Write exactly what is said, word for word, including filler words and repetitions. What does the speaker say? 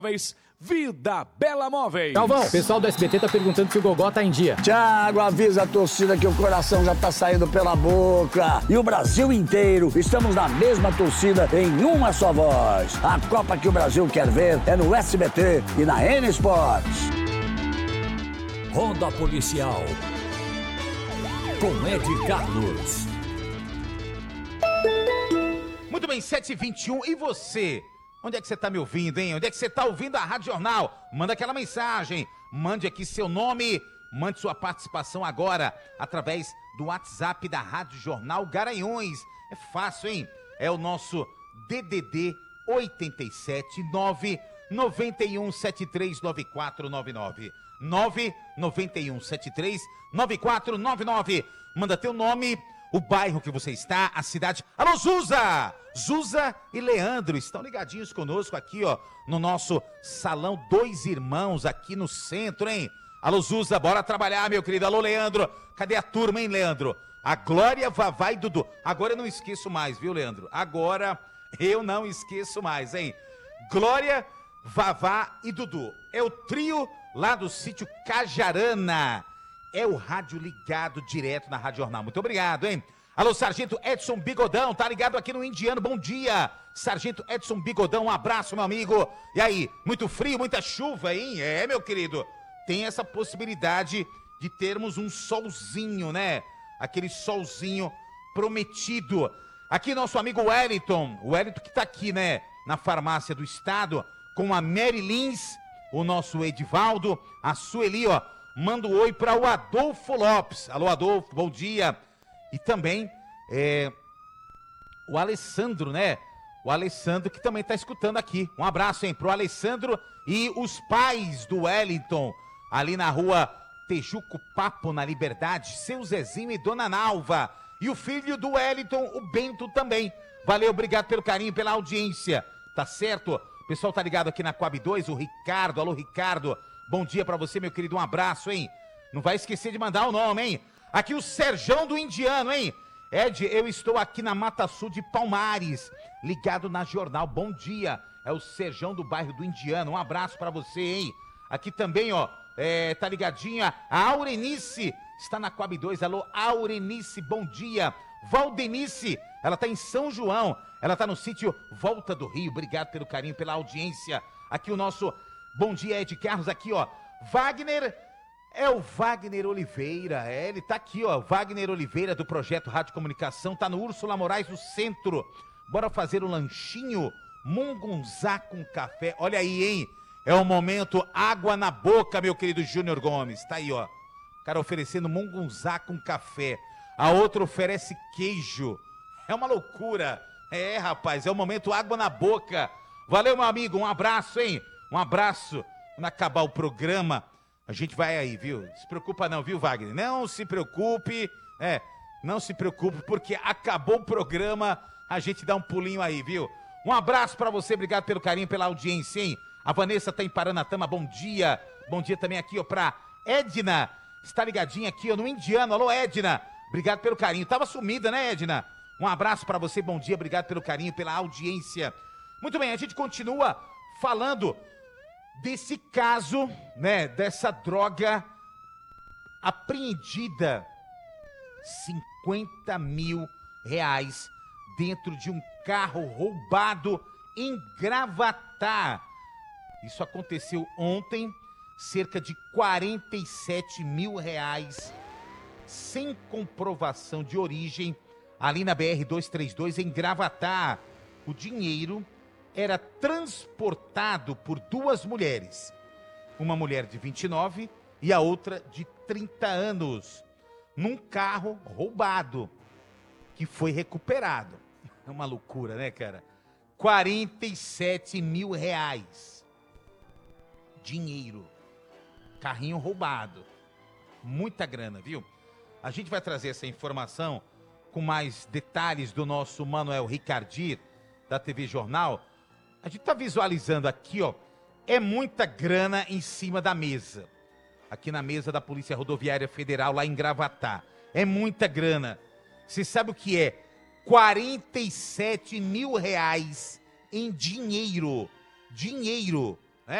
Vida Bela Móveis. Galvão, o pessoal do S B T tá perguntando se o Gogó tá em dia. Thiago, avisa a torcida que o coração já tá saindo pela boca. E o Brasil inteiro, estamos na mesma torcida, em uma só voz. A Copa que o Brasil quer ver é no S B T e na N Sports. Ronda Policial, com Ed Carlos. Muito bem, sete e vinte e um, e você? Onde é que você está me ouvindo, hein? Onde é que você está ouvindo a Rádio Jornal? Manda aquela mensagem, mande aqui seu nome, mande sua participação agora, através do WhatsApp da Rádio Jornal Garanhuns. É fácil, hein? É o nosso D D D oito sete nove, nove um sete três, nove quatro nove nove. nove nove um sete três, nove quatro nove nove. Manda teu nome, o bairro que você está, a cidade. Alô, Zuza! Zuza e Leandro estão ligadinhos conosco aqui, ó, no nosso Salão Dois Irmãos, aqui no centro, hein? Alô, Zuza, bora trabalhar, meu querido. Alô, Leandro. Cadê a turma, hein, Leandro? A Glória, Vavá e Dudu. Agora eu não esqueço mais, viu, Leandro? Agora eu não esqueço mais, hein? Glória, Vavá e Dudu. É o trio lá do sítio Cajarana. É o rádio ligado direto na Rádio Jornal. Muito obrigado, hein? Alô, Sargento Edson Bigodão, tá ligado aqui no Indiano, bom dia. Sargento Edson Bigodão, um abraço, meu amigo. E aí, muito frio, muita chuva, hein? É, meu querido, tem essa possibilidade de termos um solzinho, né? Aquele solzinho prometido. Aqui nosso amigo Wellington, o Wellington que tá aqui, né? Na farmácia do estado, com a Mary Lins, o nosso Edivaldo, a Sueli, ó. Manda um oi para o Adolfo Lopes. Alô, Adolfo, bom dia. E também é, o Alessandro, né? O Alessandro que também está escutando aqui. Um abraço, hein, pro Alessandro e os pais do Wellington, ali na rua Tejuco Papo, na Liberdade, seu Zezinho e Dona Nalva. E o filho do Wellington, o Bento também. Valeu, obrigado pelo carinho, pela audiência. Tá certo? O pessoal tá ligado aqui na Coab dois, o Ricardo. Alô, Ricardo. Bom dia pra você, meu querido. Um abraço, hein? Não vai esquecer de mandar o nome, hein? Aqui o Serjão do Indiano, hein? Ed, eu estou aqui na Mata Sul de Palmares, ligado na Jornal. Bom dia. É o Serjão do bairro do Indiano. Um abraço pra você, hein? Aqui também, ó, é, tá ligadinha a Aurenice. Está na Coab dois. Alô, Aurenice, bom dia. Valdenice, ela tá em São João. Ela tá no sítio Volta do Rio. Obrigado pelo carinho, pela audiência. Aqui o nosso bom dia, Ed Carlos. Aqui, ó, Wagner... É o Wagner Oliveira, é, ele tá aqui, ó, Wagner Oliveira do Projeto Rádio Comunicação, tá no Úrsula Moraes, no centro. Bora fazer um lanchinho, mungunzá com café, olha aí, hein? É o momento água na boca, meu querido Júnior Gomes, tá aí, ó. O cara oferecendo mungunzá com café, a outra oferece queijo, é uma loucura. É, rapaz, é o momento água na boca. Valeu, meu amigo, um abraço, hein? Um abraço. Quando acabar o programa, a gente vai aí, viu? Se preocupa não, viu, Wagner? Não se preocupe, é, não se preocupe, porque acabou o programa, a gente dá um pulinho aí, viu? Um abraço pra você, obrigado pelo carinho, pela audiência, hein? A Vanessa tá em Paranatama, bom dia. Bom dia também aqui, ó, pra Edna, está ligadinha aqui, ó, no Indiano. Alô, Edna, obrigado pelo carinho. Tava sumida, né, Edna? Um abraço pra você, bom dia, obrigado pelo carinho, pela audiência. Muito bem, a gente continua falando desse caso, né, dessa droga apreendida, cinquenta mil reais dentro de um carro roubado em Gravatá. Isso aconteceu ontem, cerca de quarenta e sete mil reais, sem comprovação de origem, ali na B R duzentos e trinta e dois, em Gravatá. O dinheiro era transportado por duas mulheres, uma mulher de vinte e nove e a outra de trinta anos, num carro roubado, que foi recuperado. É uma loucura, né, cara? quarenta e sete mil reais. Dinheiro. Carrinho roubado. Muita grana, viu? A gente vai trazer essa informação com mais detalhes do nosso Manuel Ricardir, da T V Jornal. A gente tá visualizando aqui, ó, é muita grana em cima da mesa. Aqui na mesa da Polícia Rodoviária Federal, lá em Gravatá. É muita grana. Você sabe o que é? quarenta e sete mil reais em dinheiro. Dinheiro.